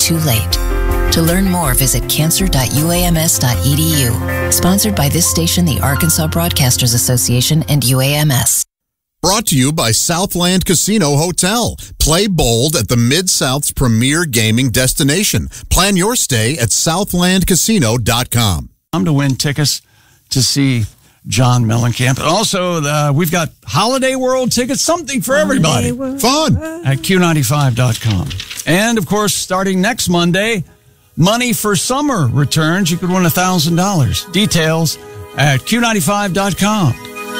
too late. To learn more, visit cancer.uams.edu. Sponsored by this station, the Arkansas Broadcasters Association, and UAMS. Brought to you by Southland Casino Hotel. Play bold at the Mid-South's premier gaming destination. Plan your stay at southlandcasino.com. To win tickets to see John Mellencamp. Also, we've got Holiday World tickets, something for everybody. Fun. At Q95.com. And, of course, starting next Monday, Money for Summer returns. You could win $1,000. Details at Q95.com.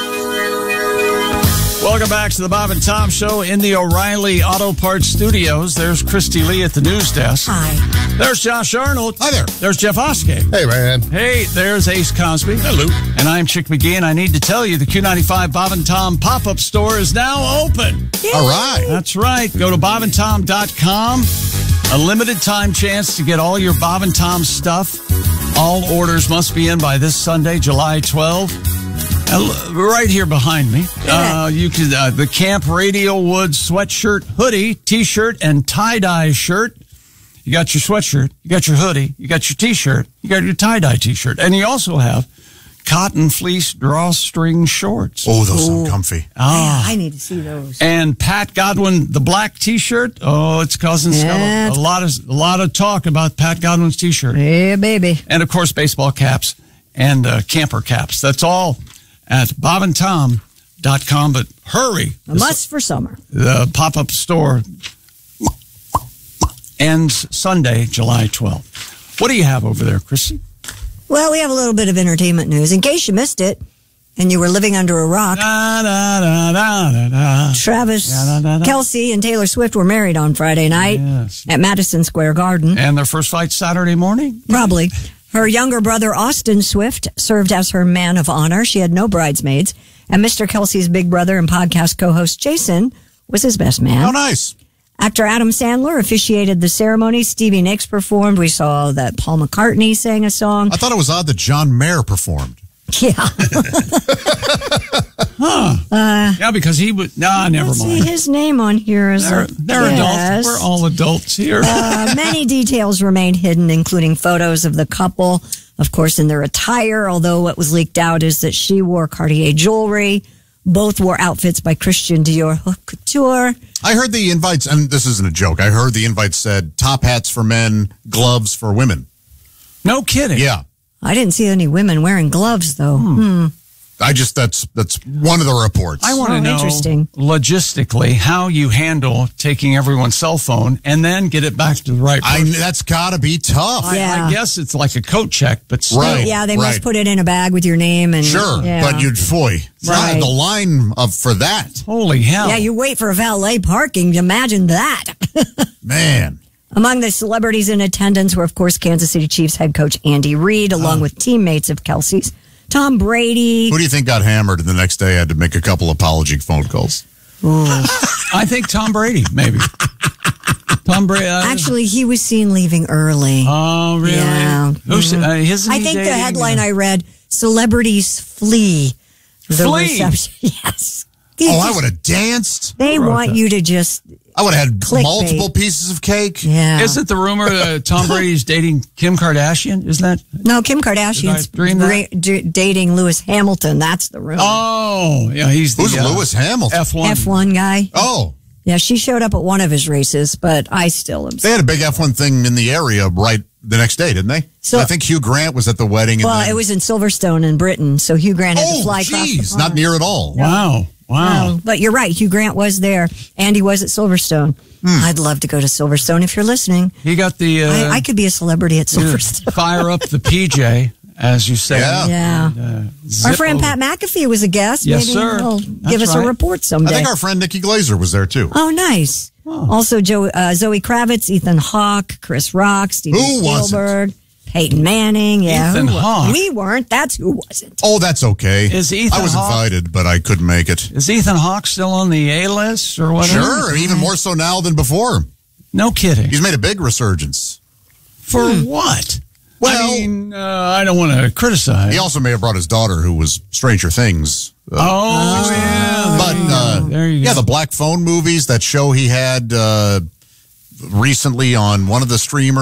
Welcome back to the Bob and Tom Show in the O'Reilly Auto Parts Studios. There's Christy Lee at the news desk. Hi. There's Josh Arnold. Hi there. There's Jeff Oskey. Hey, man. Hey, there's Ace Cosby. Hello. And I'm Chick McGee, and I need to tell you the Q95 Bob and Tom pop-up store is now open. Yay. All right. That's right. Go to bobandtom.com. A limited time chance to get all your Bob and Tom stuff. All orders must be in by this Sunday, July 12th. Right here behind me, you can the Camp Radio Wood sweatshirt, hoodie, T-shirt, and tie-dye shirt. You got your sweatshirt, you got your hoodie, you got your T-shirt, you got your tie-dye T-shirt, and you also have cotton fleece drawstring shorts. Oh, those sound comfy. I need to see those. And Pat Godwin, the black T-shirt. Oh, it's causing a lot of talk about Pat Godwin's T-shirt. Yeah, baby. And of course, baseball caps and camper caps. That's all at bobandtom.com. But hurry. A must for summer. The pop-up store ends Sunday, July 12th. What do you have over there, Chrissy? Well, we have a little bit of entertainment news. In case you missed it and you were living under a rock, Travis Kelce and Taylor Swift were married on Friday night at Madison Square Garden. And their first fight Saturday morning? Probably. Her younger brother, Austin Swift, served as her man of honor. She had no bridesmaids. And Mr. Kelce's big brother and podcast co-host Jason was his best man. Oh, nice. Actor Adam Sandler officiated the ceremony. Stevie Nicks performed. We saw that Paul McCartney sang a song. I thought it was odd that John Mayer performed. Yeah. Yeah, because he would... Nah, never mind. See his name on here as They're adults. We're all adults here. Many details remain hidden, including photos of the couple, of course, in their attire, although what was leaked out is that she wore Cartier jewelry. Both wore outfits by Christian Dior Haute Couture. I heard the invites, and this isn't a joke, I heard the invites said top hats for men, gloves for women. No kidding. Yeah. I didn't see any women wearing gloves, though. That's one of the reports. I want to know logistically how you handle taking everyone's cell phone and then get it back to the right person. That's got to be tough. Yeah. I guess it's like a coat check, but still. Right. Yeah, they must put it in a bag with your name. And Sure, but you'd, Right. the line for that. Holy hell. Yeah, you wait for valet parking. Imagine that. Man. Among the celebrities in attendance were, of course, Kansas City Chiefs head coach Andy Reid, along with teammates of Kelce's, Tom Brady. Who do you think got hammered and the next day had to make a couple apology phone calls? I think Tom Brady, maybe. Tom Brady. Actually, he was seen leaving early. Oh, really? Yeah. I think the headline I read, celebrities flee the reception. Yes. I would have danced. They want you to just... I would have had Clickbait. multiple pieces of cake. Yeah. Isn't the rumor that Tom Brady's dating Kim Kardashian? Isn't that? No, Kim Kardashian's dating Lewis Hamilton. That's the rumor. Oh, yeah. Who's Lewis Hamilton? F1 guy. Oh. Yeah, she showed up at one of his races, but I still am. They had a big F1 thing in the area right the next day, didn't they? So I think Hugh Grant was at the wedding. Well, it was in Silverstone in Britain, so Hugh Grant had to fly across the pond. Not near at all. Wow. But you're right. Hugh Grant was there. Andy was at Silverstone. I'd love to go to Silverstone if you're listening. He got the... I could be a celebrity at Silverstone. Fire up the PJ, as you say. Yeah. Our friend Pat McAfee was a guest. Yes, Maybe sir. he'll give us a report someday. I think our friend Nikki Glazer was there, too. Oh, nice. Oh. Also, Zoe Kravitz, Ethan Hawke, Chris Rock, Steven Spielberg, Peyton Manning. Yeah, Ethan Hawke. We weren't. That's who wasn't. Oh, that's okay. Is Ethan I was Hawke, invited, but I couldn't make it. Is Ethan Hawke still on the A-list or whatever? Sure, even more so now than before. No kidding. He's made a big resurgence. For what? Well, I mean, I don't want to criticize. He also may have brought his daughter, who was Stranger Things. Yeah. But, there you go. Yeah, the Black Phone movies, that show he had recently on one of the streamers.